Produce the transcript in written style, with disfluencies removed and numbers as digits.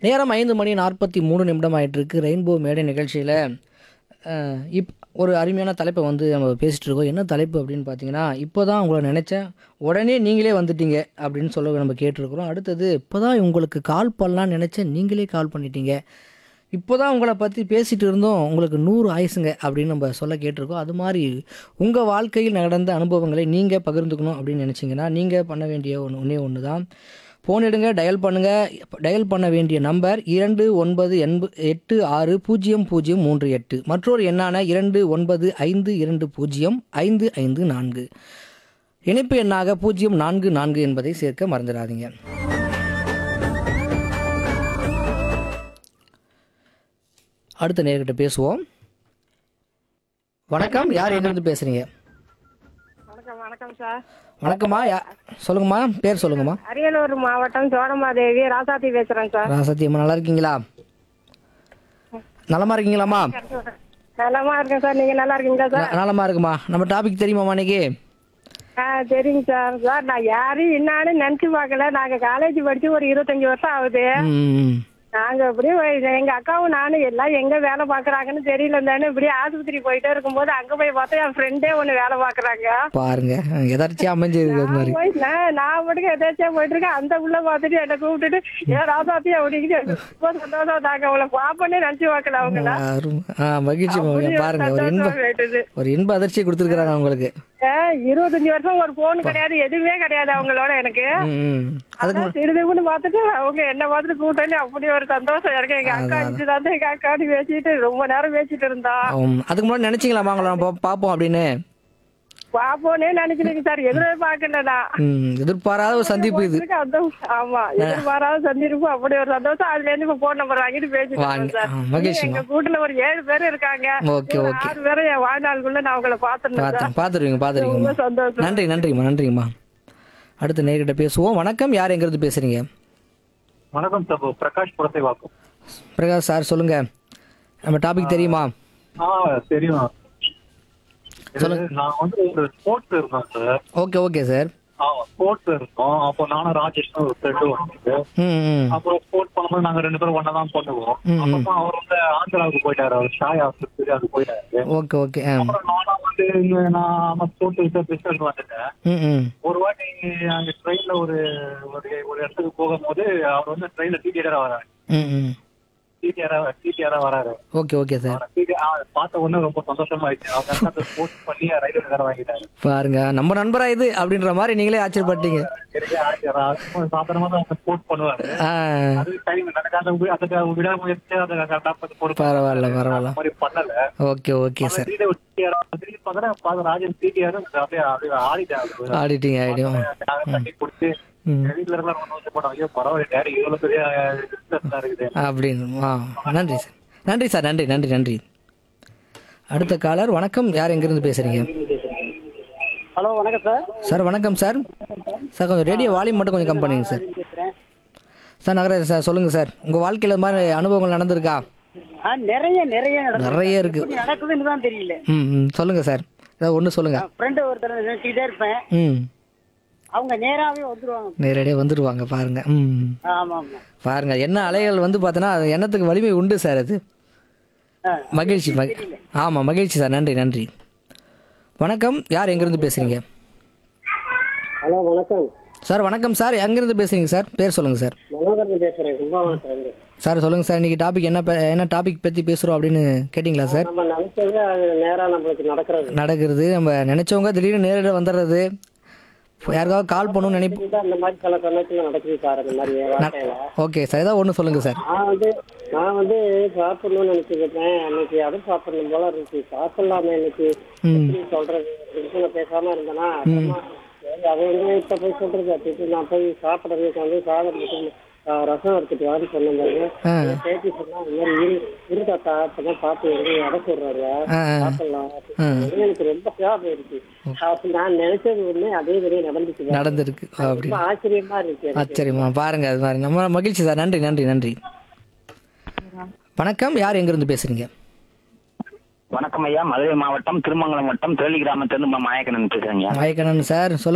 நேரம் 5:43 ஆயிட்டிருக்கு. ரெயின்போ மேடை நிகழ்ச்சியில் ஒரு அருமையான தலைப்பை வந்து நம்ம பேசிகிட்டு இருக்கோம். என்ன தலைப்பு அப்படின்னு பார்த்தீங்கன்னா, இப்போ தான் உங்களை நினச்சேன், உடனே நீங்களே வந்துட்டீங்க அப்படின்னு சொல்ல நம்ம கேட்டிருக்கிறோம். அடுத்தது, இப்போ தான் உங்களுக்கு கால் பண்ணலான்னு நினச்சேன், நீங்களே கால் பண்ணிட்டீங்க. இப்போ தான் உங்களை பற்றி பேசிகிட்டு இருந்தோம், உங்களுக்கு 100 ஆயுசுங்க அப்படின்னு நம்ம சொல்ல கேட்டிருக்கோம். அது மாதிரி உங்கள் வாழ்க்கையில் நடந்த அனுபவங்களை நீங்கள் பகிர்ந்துக்கணும் அப்படின்னு நினச்சிங்கன்னா, நீங்கள் பண்ண வேண்டிய ஒன்று தான். ஃபோன் எடுங்க, டயல் பண்ணுங்கள். டயல் பண்ண வேண்டிய நம்பர் 29860038. மற்றொரு எண்ணான 29520554. இணைப்பு எண்ணாக 044 என்பதை சேர்க்க மறந்துடாதீங்க. அடுத்த நேர்கிட்ட பேசுவோம். வணக்கம், யார் எங்கிருந்து பேசுறீங்க? வணக்கம் சார். வணக்கம்மா, சொல்லுங்கம்மா, பேர் சொல்லுங்கம்மா. அரியலூர் மாவட்டம் சோடமாதேவி ராசாத்தி பேசுறேன் சார். ராசாத்தி அம்மா, நல்லா இருக்கீங்களா? நலமா இருக்கீங்களாம்மா? நலமா இருக்கேன் சார். நீங்க நல்லா இருக்கீங்களா சார்? நலமா இருக்குமா. நம்ம டாபிக் தெரியுமாம்மா இன்னைக்கு? சரிங்க சார். சார் நான் யாரும் என்னான்னு நினைச்சு பார்க்கல. நாங்க காலேஜ் படிச்சு ஒரு 25 வருஷம் ஆகுது. நாங்க இப்படியே எங்க அக்காவும் நானும் எல்லாம் எங்க வேலை பாக்குறாங்கன்னு தெரியல தானே இப்படியே ஆஸ்பத்திரி போயிட்டே இருக்கும்போது அங்க போய் பார்த்தா என் ஃப்ரெண்டே ஒண்ணு வேலை பாக்குறாங்க. பாருங்க, எதாச்சும் அமைஞ்சிருக்கு. நான் மட்டும் எதாச்சியா போயிட்டு இருக்கேன். அந்த உள்ள பாத்துட்டு என்ன கூப்பிட்டுட்டு ஏன் ராசாத்தி அப்படின்னு ரொம்ப சந்தோஷம். நாங்க அவளை பாப்பனே நினைச்சு பார்க்கல. அவங்கள மகிழ்ச்சி. பாருங்க, ஒரு இன்ப அதிர்ச்சியை கொடுத்துருக்காங்க உங்களுக்கு. 25 வருஷம் ஒரு போன் கிடையாது, எதுவுமே கிடையாது அவங்களோட எனக்கு. திருதுன்னு பாத்துட்டு அவங்க என்ன பார்த்துட்டு கூட்டணி அப்படி ஒரு சந்தோஷம் எனக்கு. எங்க அக்கா அடிச்சுதான் எங்க அக்காடி பேசிட்டு ரொம்ப நேரம் பேசிட்டு இருந்தா. அதுக்கு முன்னாடி நினைச்சீங்களா அவங்கள பாப்போம் அப்படின்னு? பாப்போனே நினைக்கிறீங்க சார். எதுவுமே பாக்கலடா. எதிர்பாராத ஒரு சந்திப்பு இது. ஆமா, எதிர்பாராத சந்திப்பு. அப்படி ஒரு சந்தோஷம். அதுல இருந்து இப்ப போன் நம்பர் வாங்கிட்டு பேசிட்டு எங்க கூட்டுல ஒரு 7 பேர் இருக்காங்க. 6 பேரும் என் வாழ்நாளுக்குள்ள நான் அவங்களை பாத்துருவீங்க. சந்தோஷம். நன்றிங்கம்மா. அடுத்த நேர்கிட்ட பேசுவோம். வணக்கம், யார் எங்கிருந்து பேசுறீங்க? வணக்கம் சார், பிரகாஷ் புரசைவாக்கம். பிரகாஷ் சார், சொல்லுங்க. நம்ம டாபிக் தெரியுமா? தெரியும். நான் வந்து ஒரு ஸ்போர்ட்ஸ் இருந்தேன் சார். Okay sir. ஸ்போர்ட்ஸ் இருந்தோம். அப்போ நானும் ராஜேஷ் ஒரு ஃப்ரெண்டு வந்து அப்புறம் ஸ்போர்ட்ஸ் பண்ணும்போது நாங்க 2 பேரும் ஒன்னா தான் பண்ணுவோம். அப்புறம் அவர் வந்து ஆந்திராவுக்கு போயிட்டாரு. அவர் ஷாய் ஆஸ்பத்திரி அது போயிட்டாரு. ஓகே. அப்புறம் நானும் வந்து நான் ஸ்போர்ட்ஸ் பிசினஸ் வந்துட்டேன். ஒரு வாட்டி அங்க ட்ரெயின்ல ஒரு இடத்துக்கு போகும்போது அவர் வந்து ட்ரெயின்ல டிடிஆரா வராரு. டிடிஆரா வராரு. Okay sir. பார்த்த உடனே ரொம்ப சந்தோஷமாயிடுச்சு. அவங்க ஸ்போர்ட்ஸ் பண்ணி ரயில்வே கார வாங்கிட்டாரு. பாருங்க, நம்ம நண்பரா இது அப்படின்ற மாதிரி நீங்களே ஆச்சரியப்பட்டீங்க. சாதாரணமா தான் ஸ்போர்ட்ஸ் பண்ணுவாரு. அது டைம் நடக்காத விடாமுயற்சி பரவாயில்ல மாதிரி பண்ணல. Okay sir. ராஜன் டிடிஆர் அப்படியே ஆடிட்டீங்க. தண்ணி குடிச்சு நன்றி சார். நன்றி. அடுத்த காலர். வணக்கம், யார் எங்கிருந்து பேசுறீங்க? ஹலோ, வணக்கம் சார். சார் வணக்கம் சார். கொஞ்சம் ரேடியோ வால்யூம் மட்டும் கொஞ்சம் கம் பண்ணுங்க சார். நகராஜ் சார், சொல்லுங்க சார். உங்க வாழ்க்கையில மாதிரி அனுபவங்கள் நடந்திருக்கா? நிறைய இருக்கு. நடக்குதுன்னு தான் தெரியல. சொல்லுங்க சார், ஏதாவது ஒண்ணு சொல்லுங்க. ஃப்ரெண்ட் ஒருத்தர் நினைச்சிட்டே இருப்பேன். அவங்க நேரடியாக வந்துருவாங்க. பாருங்க. ஆமா பாருங்க, என்ன அலைகள் வந்து பார்த்தோன்னா அது எண்ணத்துக்கு வலிமை உண்டு சார். அது மகிழ்ச்சி. மகிழ்ச்சி சார். நன்றி. வணக்கம், யார் எங்கிருந்து பேசுறீங்க? ஹலோ, வணக்கம் சார். வணக்கம் சார், எங்கிருந்து பேசுறீங்க சார்? பேர் சொல்லுங்க சார். சார் சொல்லுங்க சார். இன்னைக்கு டாபிக் என்ன டாபிக் பத்தி பேசுறோம் அப்படின்னு கேட்டீங்களா சார்? நடக்கிறது நம்ம நினைச்சவங்க திடீர்னு நேரில் வந்துடுறது, யாருக்காவது கால் பண்ணணும்னு நினைப்போம். ஓகே சார், ஏதாவது ஒன்று சொல்லுங்க சார். நான் வந்து சாப்பிடணும்னு நினைச்சுக்கிட்டேன். அன்னைக்கு அதுவும் சாப்பிடணும் போல இருந்துச்சு. சாப்பிடலாம இன்னைக்கு சொல்றது பேசாம இருந்தேன்னா அது வந்து இப்ப போய் சொல்றது. நான் போய் சாப்பிடறதுக்கு வந்து சாதம் ரசம் எடுத்துட்டு வான்னு சொன்ன பேட்டி சொன்னா இந்த மாதிரி இருந்தாத்தா அப்பதான் பாத்து வந்து அடை சொல்றாரு சாப்பிடலாம். எனக்கு ரொம்ப தேவை இருக்கு. நான் நினைச்சது ஒண்ணு அதே மாதிரியே நடந்திருக்கு. ஆச்சரியமா இருக்கு. ஆச்சரியமா பாருங்க. அது மாதிரி நம்ம மகிழ்ச்சி சார். நன்றி. வணக்கம், யார் எங்கிருந்து பேசுறீங்க? வணக்கம் ஐயா, மதுரை மாவட்டம் திருமங்கலம் வட்டம் தேலி கிராமத்திலிருந்து மாயக்கண்ணன் பேசுறேங்க. மாயக்கண்ணன் சார், சொல்லுங்க.